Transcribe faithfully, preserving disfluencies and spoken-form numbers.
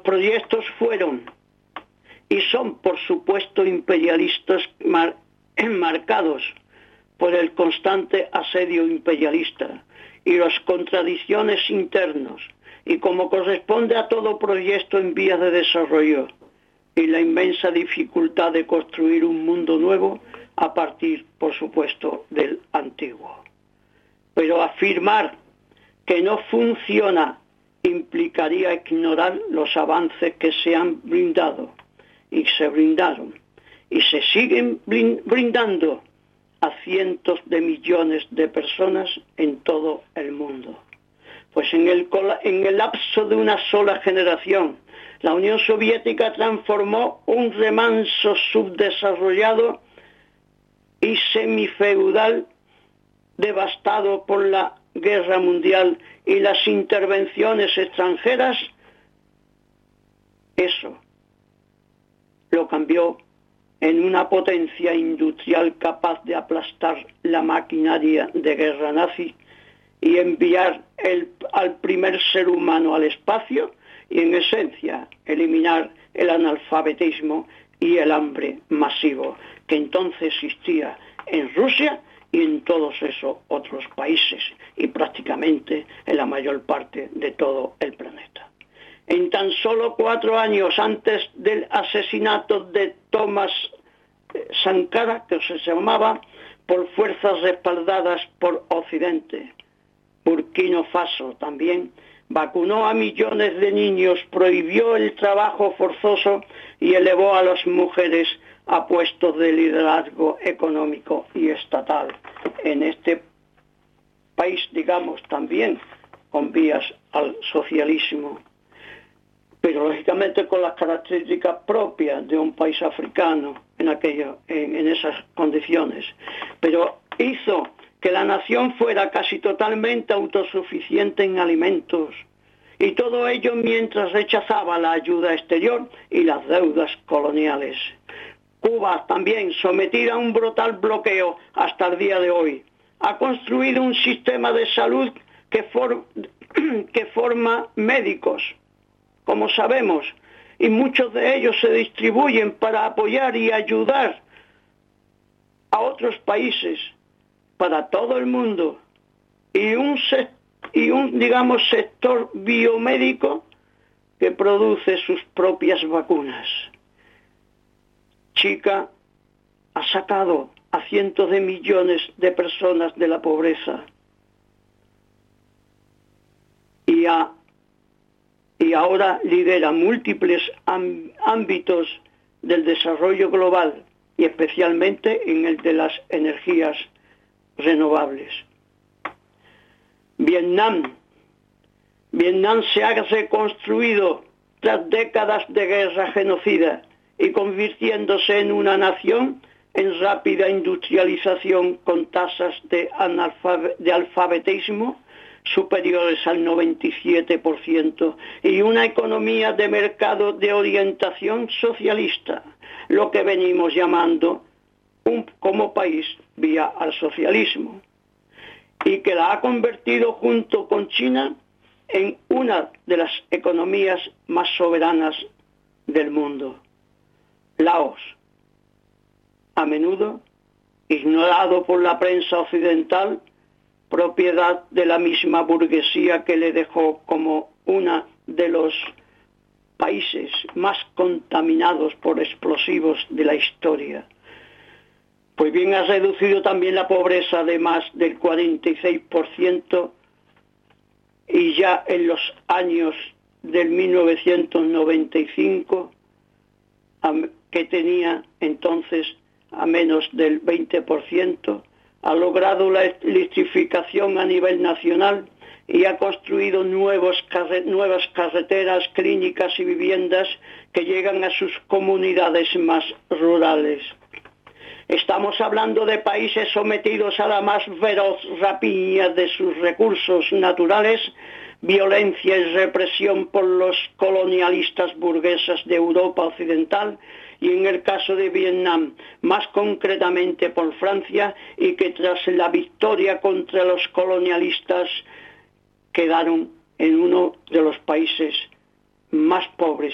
proyectos fueron y son, por supuesto, imperialistas mar enmarcados por el constante asedio imperialista y las contradicciones internas, y como corresponde a todo proyecto en vías de desarrollo, y la inmensa dificultad de construir un mundo nuevo a partir, por supuesto, del antiguo. Pero afirmar que no funciona implicaría ignorar los avances que se han brindado y se brindaron y se siguen brindando a cientos de millones de personas en todo el mundo. Pues en el, en el lapso de una sola generación, la Unión Soviética transformó un remanso subdesarrollado y semifeudal devastado por la guerra mundial y las intervenciones extranjeras, eso lo cambió en una potencia industrial capaz de aplastar la maquinaria de guerra nazi y enviar el, al primer ser humano al espacio y, en esencia, eliminar el analfabetismo y el hambre masivo que entonces existía en Rusia y en todos esos otros países y prácticamente en la mayor parte de todo el planeta. En tan solo cuatro años antes del asesinato de Thomas Sankara, que se llamaba, por fuerzas respaldadas por Occidente, Burkina Faso también vacunó a millones de niños, prohibió el trabajo forzoso y elevó a las mujeres a puestos de liderazgo económico y estatal. En este país, digamos, también con vías al socialismo, pero lógicamente con las características propias de un país africano en, aquello, en, en esas condiciones. Pero hizo que la nación fuera casi totalmente autosuficiente en alimentos, y todo ello mientras rechazaba la ayuda exterior y las deudas coloniales. Cuba, también sometida a un brutal bloqueo hasta el día de hoy, ha construido un sistema de salud que, for que forma médicos, como sabemos, y muchos de ellos se distribuyen para apoyar y ayudar a otros países, para todo el mundo, y un, y un digamos, sector biomédico que produce sus propias vacunas. Chica ha sacado a cientos de millones de personas de la pobreza y, a, y ahora lidera múltiples ámbitos del desarrollo global y especialmente en el de las energías renovables. Vietnam. Vietnam se ha reconstruido tras décadas de guerra genocida y convirtiéndose en una nación en rápida industrialización con tasas de, de alfabetismo superiores al noventa y siete por ciento y una economía de mercado de orientación socialista, lo que venimos llamando un, como país vía al socialismo, y que la ha convertido junto con China en una de las economías más soberanas del mundo. Laos, a menudo ignorado por la prensa occidental, propiedad de la misma burguesía que le dejó como uno de los países más contaminados por explosivos de la historia. Pues bien, ha reducido también la pobreza de más del cuarenta y seis por ciento y ya en los años del mil novecientos noventa y cinco, que tenía entonces a menos del veinte por ciento, ha logrado la electrificación a nivel nacional y ha construido nuevos carre- nuevas carreteras, clínicas y viviendas que llegan a sus comunidades más rurales. Estamos hablando de países sometidos a la más feroz rapiña de sus recursos naturales, violencia y represión por los colonialistas burgueses de Europa Occidental, y en el caso de Vietnam, más concretamente por Francia, y que tras la victoria contra los colonialistas quedaron en uno de los países más pobres